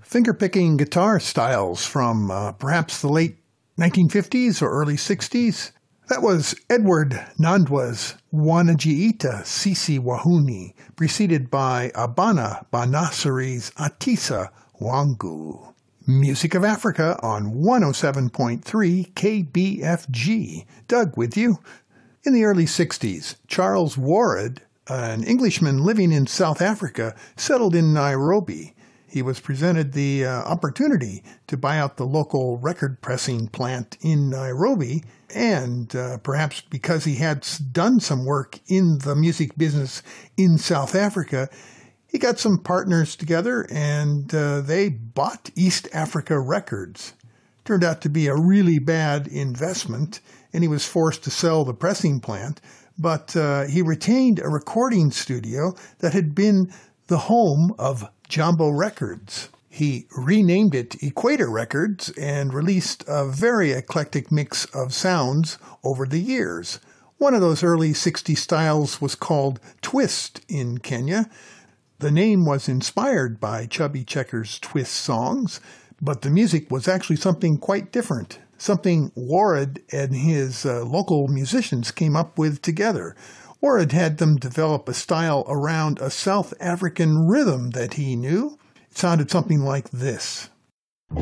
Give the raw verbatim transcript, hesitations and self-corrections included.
finger-picking guitar styles from uh, perhaps the late nineteen fifties or early sixties. That was Edward Nandwa's Wanajiita Sisi Wahuni, preceded by Abana Banasari's Atisa Wangu. Music of Africa on one oh seven point three K B F G. Doug with you. In the early sixties, Charles Warred, an Englishman living in South Africa, settled in Nairobi. He was presented the uh, opportunity to buy out the local record pressing plant in Nairobi, and uh, perhaps because he had done some work in the music business in South Africa, he got some partners together and uh, they bought East Africa Records. Turned out to be a really bad investment, and he was forced to sell the pressing plant, but uh, he retained a recording studio that had been the home of Jambo Records. He renamed it Equator Records and released a very eclectic mix of sounds over the years. One of those early sixties styles was called Twist in Kenya. The name was inspired by Chubby Checker's Twist songs, but the music was actually something quite different, something Warred and his uh, local musicians came up with together. Warred had them develop a style around a South African rhythm that he knew. It sounded something like this.